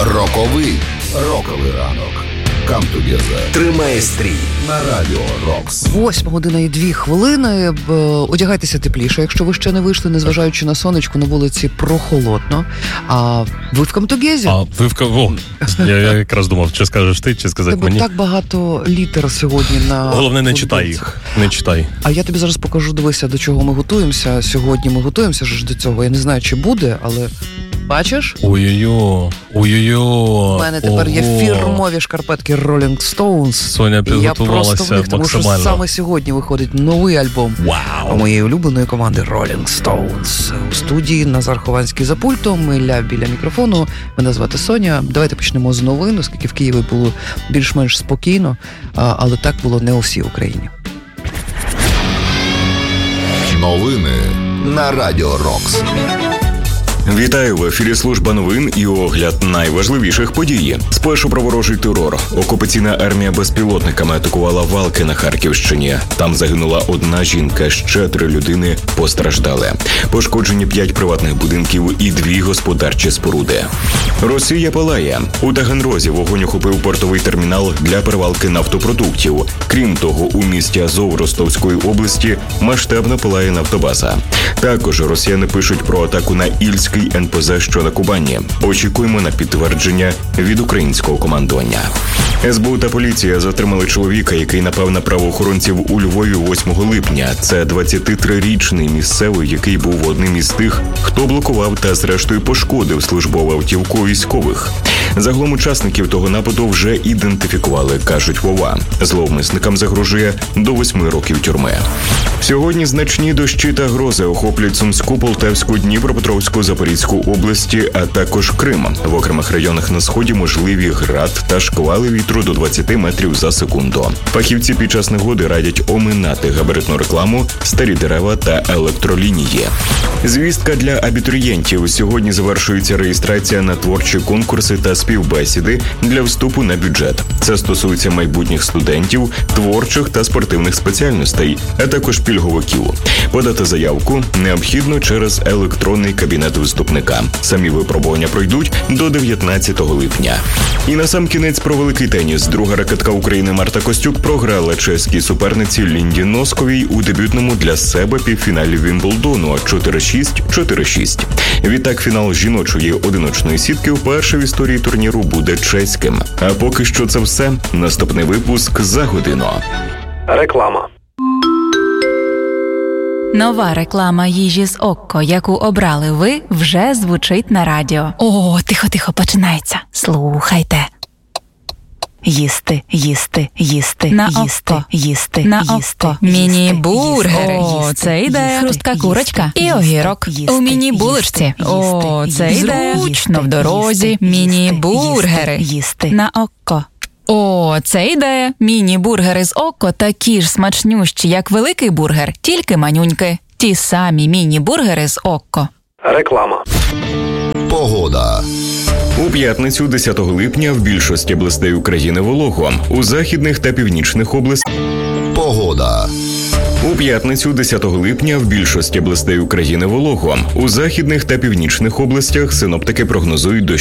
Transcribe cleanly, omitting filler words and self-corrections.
Роковий ранок. Come together. Тримай стрій на Радіо Рокс. 8:02. Одягайтеся тепліше, якщо ви ще не вийшли, незважаючи на сонечко, на вулиці прохолодно. А ви в Камтогезі? Я якраз думав, чи скажеш ти, чи сказати тебе мені. Так багато літер сьогодні на Головне, не футболці. читай їх, не читай. А я тобі зараз покажу, дивися, до чого ми готуємося. Сьогодні ми готуємося ж до цього. Я не знаю, чи буде, але... Бачиш? Ой-ой-ой. У мене тепер є фірмові шкарпетки Rolling Stones. Соня підготувалася я просто в них, тому що саме сьогодні виходить новий альбом моєї улюбленої команди Rolling Stones. У студії Назар Хованський за пультом, Ілля біля мікрофону. Мене звати Соня. Давайте почнемо з новин, оскільки в Києві було більш-менш спокійно, але так було не у всій Україні. Новини на Радіо Рокс. Вітаю, в ефірі служба новин і огляд найважливіших подій. Спершу про ворожий терор. Окупаційна армія безпілотниками атакувала Валки на Харківщині. Там загинула одна жінка, ще 3 людини постраждали. Пошкоджені 5 приватних будинків і 2 господарчі споруди. Росія палає. У Таганрозі вогонь охопив портовий термінал для перевалки нафтопродуктів. Крім того, у місті Азов Ростовської області масштабно палає нафтобаза. Також росіяни пишуть про атаку на Ільський НПЗ, що на Кубані. Очікуємо на підтвердження від українського командування. СБУ та поліція затримали чоловіка, який напав на правоохоронців у Львові 8 липня. Це 23-річний місцевий, який був одним із тих, хто блокував та зрештою пошкодив службову автівку військових. Загалом учасників того нападу вже ідентифікували, кажуть в ОВА. Зловмисникам загрожує до 8 років тюрми. Сьогодні значні дощі та грози охоплять Сумську, Полтавську, Дніпропетровську, Запорізьку області, а також Крим. В окремих районах на сході можливі град та шквали вітру до 20 метрів за секунду. Фахівці під час негоди радять оминати габаритну рекламу, старі дерева та електролінії. Звістка для абітурієнтів. Сьогодні завершується реєстрація на творчі конкурси та співбесіди для вступу на бюджет. Це стосується майбутніх студентів, творчих та спортивних спеціальностей, а також пільговиків. Подати заявку необхідно через електронний кабінет вступника. Самі випробування пройдуть до 19 липня. І насамкінець про великий теніс. Друга ракетка України Марта Костюк програла чеській суперниці Лінді Носковій у дебютному для себе півфіналі Вімблдону 4-6, 4-6. Відтак фінал жіночої одиночної сітки вперше в історії турніру буде чеським. А поки що це все. Наступний випуск за годину. Реклама. Нова реклама їжі з Окко, яку обрали ви, вже звучить на радіо. О, тихо, починається. Слухайте. Їсти. На Окко. Їсти. На Окко. Міні-бургери. О, це ідея. Хрустка курочка. І огірок. У міні-булочці. О, це ідея. Зручно в дорозі. Міні-бургери. Їсти. На Окко. О, це ідея. Міні-бургери з Окко такі ж смачнющі, як великий бургер, тільки манюньки. Ті самі міні-бургери з Окко. Реклама. Погода. У п'ятницю 10 липня в більшості областей України волого. У західних та північних областях. Погода. У п'ятницю 10 липня в більшості областей України волого. У західних та північних областях синоптики прогнозують дощі.